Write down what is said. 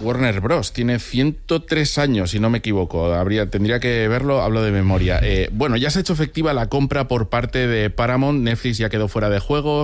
Warner Bros. Tiene 103 años, si no me equivoco. Tendría que verlo, hablo de memoria. Bueno, ya se ha hecho efectiva la compra por parte de Paramount. Netflix ya quedó fuera de juego.